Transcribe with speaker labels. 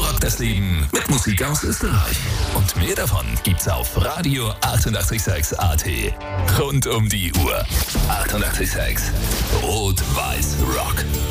Speaker 1: rock das Leben mit Musik aus Österreich. Und mehr davon gibt's auf Radio 886 AT. Rund um die Uhr. 886 Rot-Weiß Rock.